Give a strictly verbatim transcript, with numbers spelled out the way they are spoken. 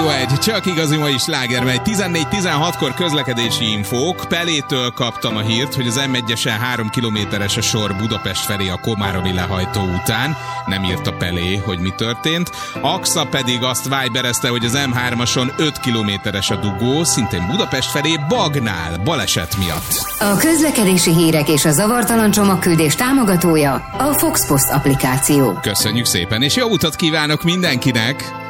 Rádió egy, csak igazi mai sláger megy. tizennégy tizenhatkor közlekedési infók. Pelétől kaptam a hírt, hogy az em egyesen három kilométeres a sor Budapest felé a komáromi lehajtó után. Nem írta Pelé, hogy mi történt. Aksa pedig azt viberezte, hogy az em hármason öt kilométeres a dugó, szintén Budapest felé Bagnál, baleset miatt. A közlekedési hírek és a zavartalan csomagküldés támogatója a Fox Post applikáció. Köszönjük szépen, és jó utat kívánok mindenkinek!